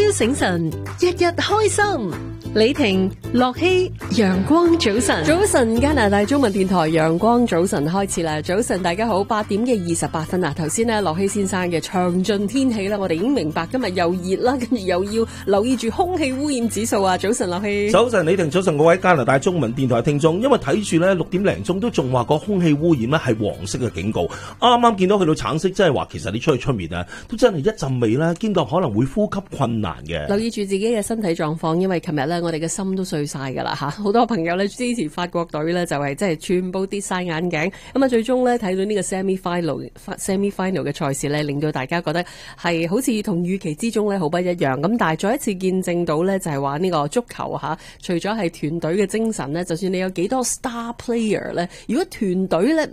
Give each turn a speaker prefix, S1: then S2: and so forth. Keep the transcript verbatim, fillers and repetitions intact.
S1: 朝醒神，日日開心。李婷、樂希，陽光早晨，早晨加拿大中文電台陽光早晨開始啦！早晨大家好，八點嘅二十八分啊！頭先呢，樂希先生嘅詳盡天氣啦，我哋已經明白今日又熱啦，跟住又要留意住空氣污染指數啊！早晨樂希，
S2: 早晨李婷，早晨各位加拿大中文電台聽眾，因為睇住咧六點零鐘都仲話個空氣污染咧係黃色嘅警告，啱啱見到去到橙色，即係話其實你出去出面啊，都真係一陣味啦，兼到可能會呼吸困難嘅。
S1: 留意住自己嘅身體狀況，因為琴日咧我哋嘅心都碎晒噶啦吓，好多朋友咧支持法國隊咧就係即係全部跌晒眼鏡，咁啊最終咧睇到呢個 semi final semi final 嘅賽事咧，令到大家覺得係好似同預期之中咧好不一樣，咁但係再一次見證到咧就係話呢個足球吓，除咗係團隊嘅精神咧，就算你有幾多 star player 咧，如果團隊咧